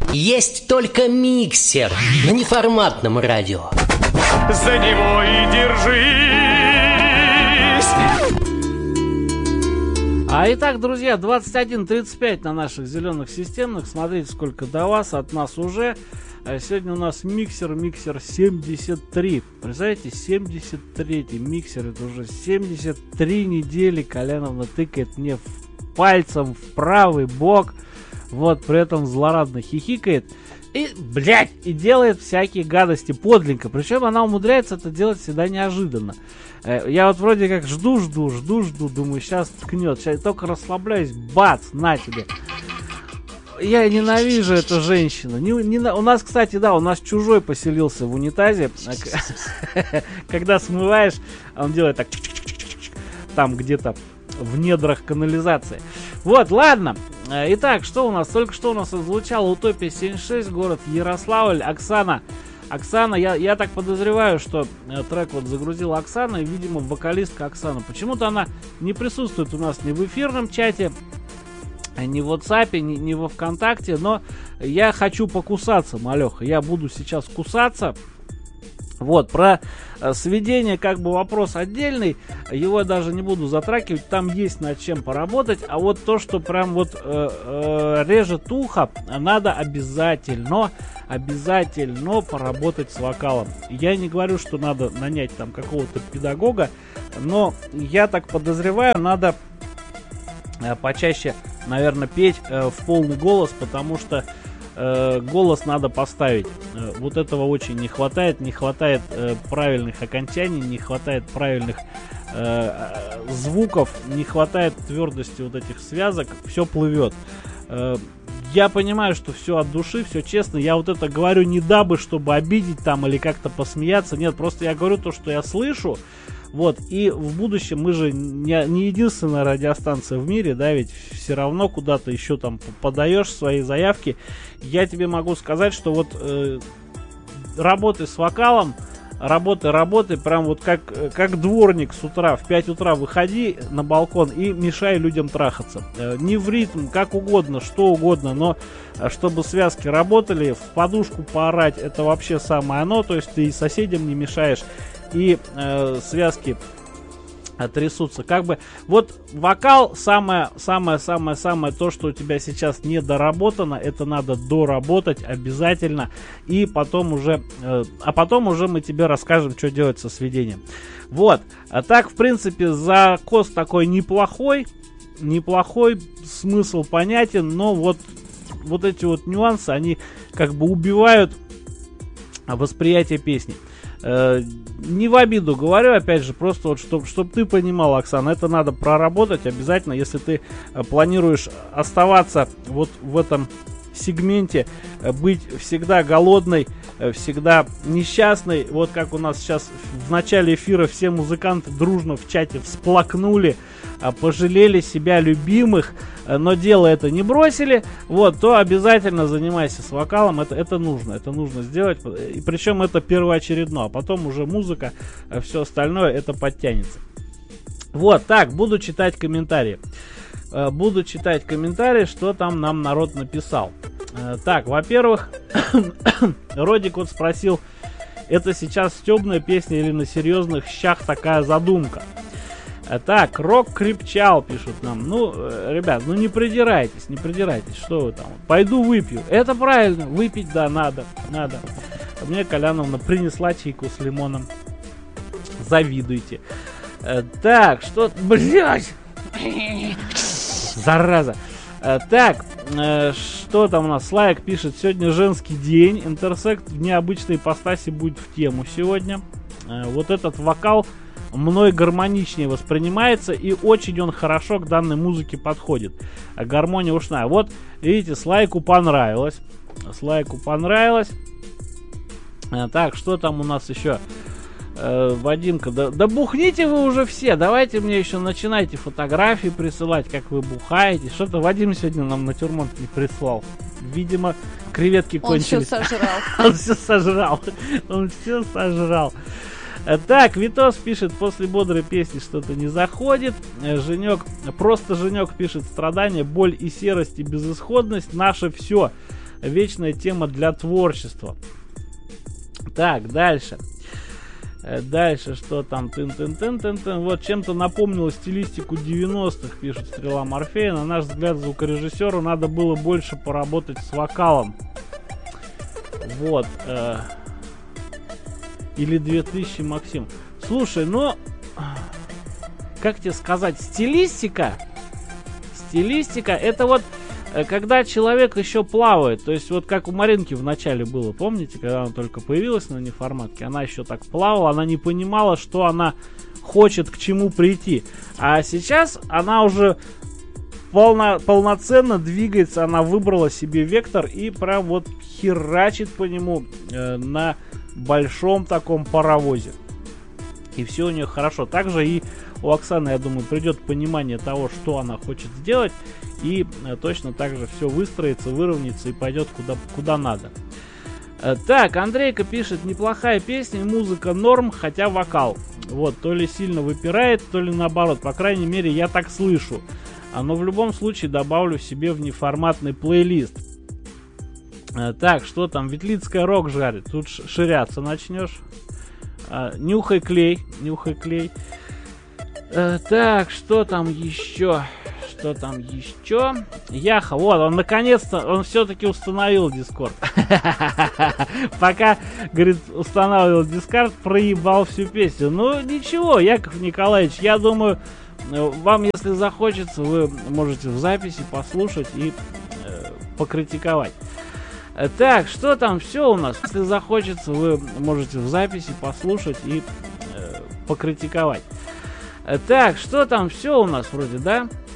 Есть только миксер на неформатном радио. За него и держись. Итак, друзья, 21:35 на наших зеленых системных. Смотрите, сколько до вас, от нас уже. Сегодня у нас миксер 73. Представляете, 73-й миксер. Это уже 73 недели Коляновна тыкает мне пальцем в правый бок. Вот, при этом злорадно хихикает. И, блядь, и делает всякие гадости подлинно. Причем она умудряется это делать всегда неожиданно. Я вот вроде как жду. Думаю, сейчас ткнет. Сейчас только расслабляюсь. Бац, на тебе. Я ненавижу эту женщину. У нас, кстати, да, у нас чужой поселился в унитазе. Когда смываешь, он делает так. Там где-то в недрах канализации. Вот, ладно. Итак, что у нас? Только что у нас звучала Утопия 76, город Ярославль. Оксана, я так подозреваю, что трек вот загрузила Оксана, и, видимо, вокалистка Оксана. Почему-то она не присутствует у нас ни в эфирном чате, ни в WhatsApp, ни во ВКонтакте, но я хочу покусаться, малеха. Я буду сейчас кусаться. Вот, про сведение, как бы, вопрос отдельный, его я даже не буду затрагивать, там есть над чем поработать, а вот то, что прям вот режет ухо, надо обязательно поработать с вокалом. Я не говорю, что надо нанять там какого-то педагога, но я так подозреваю, надо почаще, наверное, петь в полный голос, потому что голос надо поставить. Вот этого очень не хватает правильных окончаний, не хватает правильных звуков, не хватает твердости вот этих связок, все плывет. Я понимаю, что все от души, все честно. Я вот это говорю не дабы, чтобы обидеть там или как-то посмеяться. Нет, просто я говорю то, что я слышу. Вот, и в будущем мы же не единственная радиостанция в мире, да, ведь все равно куда-то еще там подаешь свои заявки. Я тебе могу сказать, что вот работай с вокалом, работай, прям вот как дворник с утра, в 5 утра выходи на балкон и мешай людям трахаться. Не в ритм, как угодно, что угодно, но чтобы связки работали, в подушку поорать, это вообще самое оно, то есть ты и соседям не мешаешь, и связки трясутся. Как бы вот вокал самое то, что у тебя сейчас не доработано, это надо доработать обязательно, и потом уже мы тебе расскажем, что делать со сведением. Вот. А так, в принципе, закос такой неплохой, смысл понятен, но вот эти вот нюансы, они как бы убивают восприятие песни. Не в обиду говорю, опять же, просто вот, чтобы ты понимал, Оксана, это надо проработать обязательно, если ты планируешь оставаться вот в этом сегменте, быть всегда голодной, всегда несчастной. Вот как у нас сейчас в начале эфира все музыканты дружно в чате всплакнули, пожалели себя любимых, но дело это не бросили, вот, то обязательно занимайся с вокалом, это нужно сделать, и причем это первоочередно, а потом уже музыка, все остальное это подтянется. Вот, так, буду читать комментарии, что там нам народ написал. Так, во-первых, Родик вот спросил, это сейчас стебная песня или на серьезных щах такая задумка? Так, Рок крепчал, пишут нам. Ну, ребят, ну не придирайтесь, что вы там. Пойду выпью. Это правильно, выпить, да, надо. Мне Коляновна принесла чайку с лимоном. Завидуйте. Так, что... Блядь! Зараза. Так, что там у нас? Слайк пишет, сегодня женский день. Интерсект в необычной ипостаси будет в тему сегодня. Вот этот вокал мной гармоничнее воспринимается, и очень он хорошо к данной музыке подходит. Гармония ушная. Вот, видите, Слайку понравилось. Так, что там у нас еще? Вадимка, да бухните вы уже все. Давайте мне еще начинайте фотографии присылать, как вы бухаете. Что-то Вадим сегодня нам натюрморт не прислал. Видимо, креветки кончились. Он все сожрал. Так, Витос пишет, после бодрой песни что-то не заходит. Женек пишет, страдания, боль и серость и безысходность наше все. вечная тема для творчества. Так, дальше. Дальше, что там? Тын-тын-тын-тын-тын. Вот, чем-то напомнило стилистику 90-х, пишет Стрела Морфея. На наш взгляд, звукорежиссеру надо было больше поработать с вокалом. Вот. Или 2000, Максим. Слушай, ну... Как тебе сказать? Стилистика, это вот... Когда человек еще плавает, то есть вот как у Маринки в начале было, помните, когда она только появилась на неформатке, она еще так плавала, она не понимала, что она хочет к чему прийти. А сейчас она уже полноценно двигается, она выбрала себе вектор и прям вот херачит по нему на большом таком паровозе. И все у нее хорошо. Также и у Оксаны, я думаю, придет понимание того, что она хочет сделать. И точно так же все выстроится, выровняется и пойдет куда надо. Так, Андрейка пишет: неплохая песня, музыка норм, хотя вокал. Вот, то ли сильно выпирает, то ли наоборот. По крайней мере, я так слышу. Но в любом случае добавлю себе в неформатный плейлист. Так, что там? Ветлицкая рок жарит. Тут ширяться начнешь. Нюхай клей. Так, что там еще? Яха, вот, он наконец-то, он все-таки установил Discord. Пока, говорит, устанавливал Discord, проебал всю песню. Ну, ничего, Яков Николаевич, я думаю, вам, если захочется, вы можете в записи послушать и покритиковать. Так, что там все у нас? Если захочется, вы можете в записи послушать и покритиковать. Так, что там все у нас вроде, да?